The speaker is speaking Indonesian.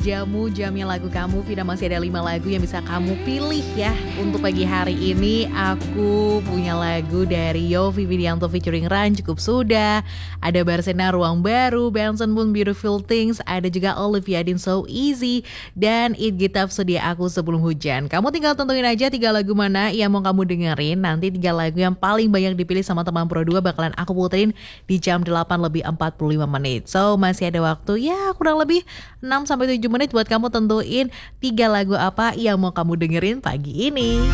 Jamu, jamnya lagu kamu. Vina masih ada 5 lagu yang bisa kamu pilih ya. Untuk pagi hari ini aku punya lagu dari Yovie Widianto featuring Ran, Cukup Sudah. Ada Barsena, Ruang Baru, Benson Boone, Beautiful Things. Ada juga Olivia Dean, So Easy. Dan It Gitap, Sedia Aku Sebelum Hujan. Kamu tinggal tentuin aja 3 lagu mana yang mau kamu dengerin. Nanti 3 lagu yang paling banyak dipilih sama teman Pro 2 bakalan aku puterin di jam 8 lebih 45 menit. So masih ada waktu ya kurang lebih 6-7 menit buat kamu tentuin 3 lagu apa yang mau kamu dengerin pagi ini.